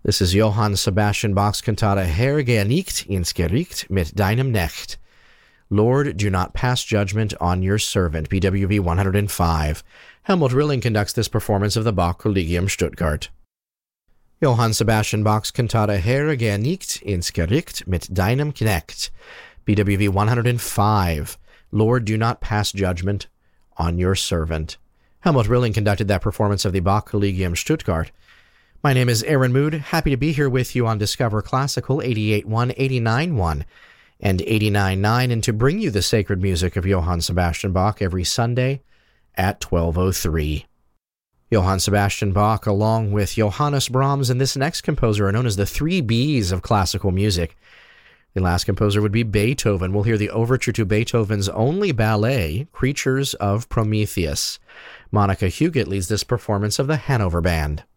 This is Johann Sebastian Bach's cantata Herr, gehe nicht ins Gericht mit deinem Knecht. Lord, do not pass judgment on your servant, BWV 105. Helmut Rilling conducts this performance of the Bach Collegium Stuttgart. Johann Sebastian Bach's cantata Herr, gehe nicht ins Gericht mit deinem Knecht, BWV 105. Lord, do not pass judgment on your servant. Helmut Rilling conducted that performance of the Bach Collegium Stuttgart. My name is Aaron Mood, happy to be here with you on Discover Classical 88.1, 89.1, and 89.9, and to bring you the sacred music of Johann Sebastian Bach every Sunday at 12:03. Johann Sebastian Bach, along with Johannes Brahms and this next composer, are known as the three Bs of classical music. The last composer would be Beethoven. We'll hear the overture to Beethoven's only ballet, Creatures of Prometheus. Monica Huguet leads this performance of the Hanover Band.